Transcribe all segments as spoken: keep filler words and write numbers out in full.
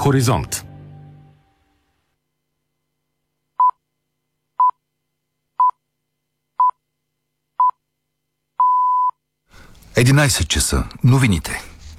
Хоризонт. единайсет часа. Новините.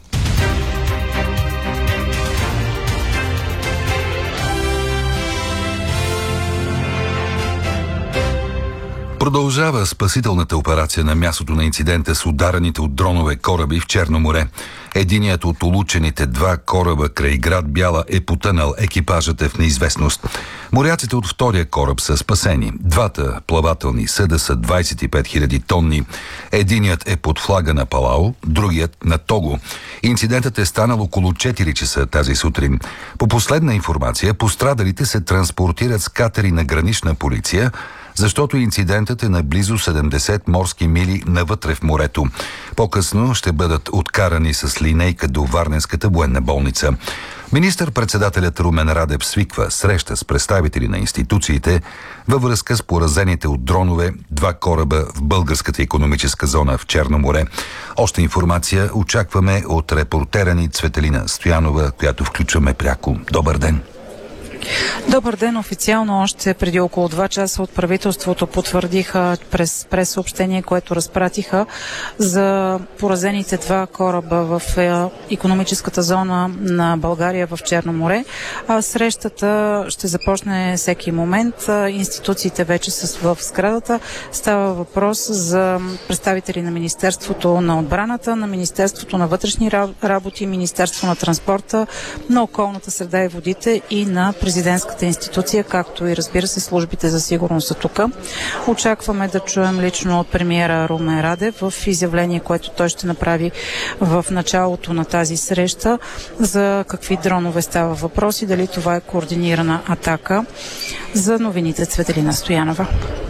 Продължава спасителната операция на мястото на инцидента с ударените от дронове кораби в Черно море. Единият от улучените два кораба край град Бяла е потънал, екипажът е в неизвестност. Моряците от втория кораб са спасени. Двата плавателни съда са двайсет и пет хиляди тонни. Единият е под флага на Палао, другият на Того. Инцидентът е станал около четири часа тази сутрин. По последна информация, пострадалите се транспортират с катери на гранична полиция, защото инцидентът е на близо седемдесет морски мили навътре в морето. По-късно ще бъдат откарани с линейка до Варненската военна болница. Министър-председателят Румен Радев свиква среща с представители на институциите във връзка с поразените от дронове два кораба в българската икономическа зона в Черно море. Още информация очакваме от репортера ни Цветелина Стоянова, която включваме пряко. Добър ден! Добър ден! Официално още преди около два часа от правителството потвърдиха през прес-съобщение, което разпратиха за поразените два кораба в икономическата зона на България в Черно море. А срещата ще започне всеки момент. Институциите вече са в сградата. Става въпрос за представители на Министерството на отбраната, на Министерството на вътрешни работи, Министерство на транспорта, на околната среда и водите и на президентската институция, както и разбира се службите за сигурност са тук. Очакваме да чуем лично от премиера Румен Радев в изявление, което той ще направи в началото на тази среща, за какви дронове става въпрос и дали това е координирана атака. За новините Цветелина Стоянова.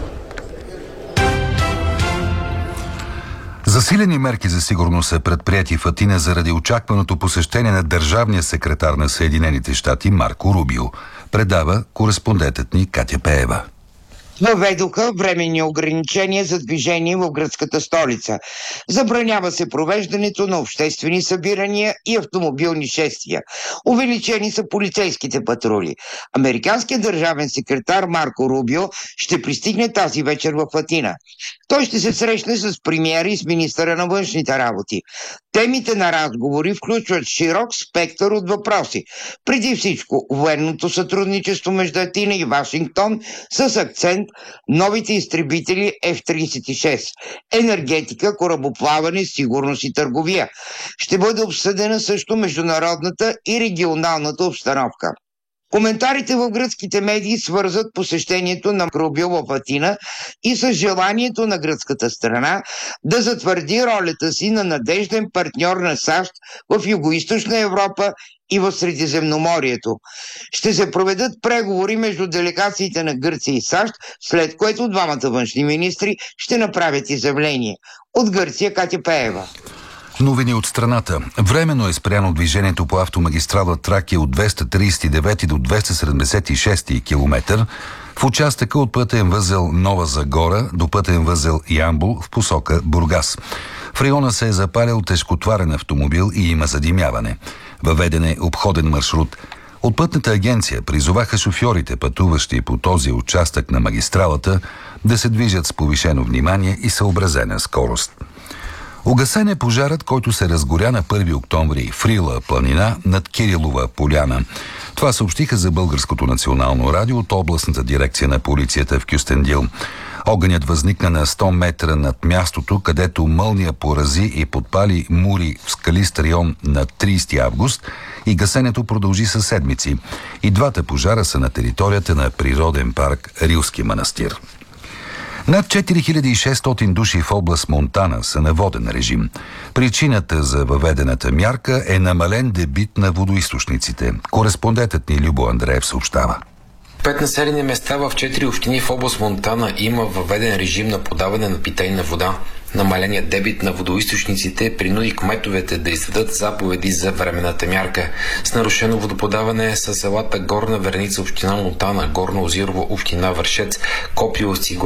Засилени мерки за сигурност са предприяти в Атина заради очакваното посещение на държавния секретар на Съединените щати Марко Рубио. Предава кореспондентът ни Катя Пеева. Въведоха временни ограничения за движение в гръцката столица. Забранява се провеждането на обществени събирания и автомобилни шествия. Увеличени са полицейските патрули. Американският държавен секретар Марко Рубио ще пристигне тази вечер в Атина. Той ще се срещне с премиера и с министъра на външните работи. Темите на разговори включват широк спектър от въпроси. Преди всичко, военното сътрудничество между Атина и Вашингтон с акцент новите изтребители Еф трийсет и шест, енергетика, корабоплаване, сигурност и търговия. Ще бъде обсъдена също международната и регионалната обстановка. Коментарите в гръцките медии свързват посещението на Рубио в Атина и с желанието на гръцката страна да затвърди ролята си на надежден партньор на САЩ в Югоизточна Европа и в Средиземноморието. Ще се проведат преговори между делегациите на Гърция и САЩ, след което двамата външни министри ще направят изявление. От Гърция Катя Пеева. Новини от страната. Временно е спряно движението по автомагистрала Тракия от двеста трийсет и девети до двеста седемдесет и шести километър в участъка от пътен възел Нова Загора до пътен възел Ямбол в посока Бургас. В района се е запалил тежкотварен автомобил и има задимяване. Въведен е обходен маршрут. От пътната агенция призоваха шофьорите, пътуващи по този участък на магистралата, да се движат с повишено внимание и съобразена скорост. Угасен е пожарът, който се разгоря на първи октомври в Рила планина над Кирилова поляна. Това съобщиха за Българското национално радио от областната дирекция на полицията в Кюстендил. Огънят възникна на сто метра над мястото, където мълния порази и подпали мури в скалист район на трийсети август и гасенето продължи със седмици. И двата пожара са на територията на природен парк Рилски манастир. Над четири хиляди и шестстотин души в област Монтана са на воден режим. Причината за въведената мярка е намален дебит на водоизточниците. Кореспондентът ни Любо Андреев съобщава. Пет населени места в четири общини в област Монтана има въведен режим на подаване на питейна вода. Намаленият дебит на водоизточниците принуди кметовете да издадат заповеди за временната мярка. С нарушено водоподаване са селата Горна Верница, община Монтана, Горно Озирово, община Вършец, Копиловци,